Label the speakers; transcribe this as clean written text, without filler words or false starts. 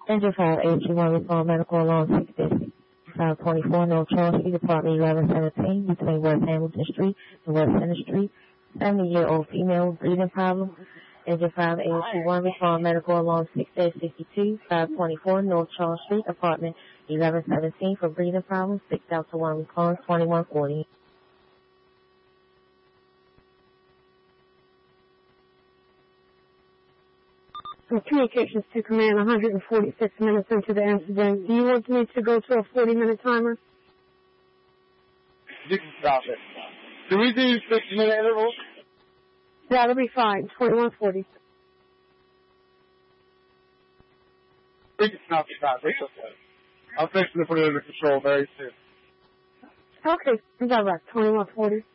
Speaker 1: Engine 581, respond medical alarm 6-524, North Charles Street, apartment 1117, between West Hamilton Street and West Center Street. 70-year-old female, breathing problem. Engine 5821, respond medical alarm 6-62, 524, North Charles Street, apartment 1117, for breathing problems. 6 out to 1, respond 2140.
Speaker 2: From communications to command, 146 minutes into the incident. Do you want me to go to a 40-minute timer?
Speaker 3: You can stop it. Do we do 6-minute intervals?
Speaker 2: That'll be fine. 2140.
Speaker 3: We can stop it. It's okay. I'm fixing to put it under control very soon.
Speaker 2: Okay, direct 2140.